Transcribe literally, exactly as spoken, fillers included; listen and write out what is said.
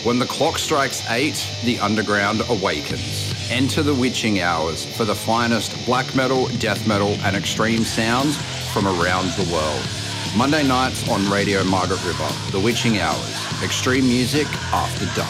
When the clock strikes eight, the underground awakens. Enter the witching hours for the finest black metal, death metal, and extreme sounds from around the world. Monday nights on Radio Margaret River, The Witching Hours. Extreme music after dark.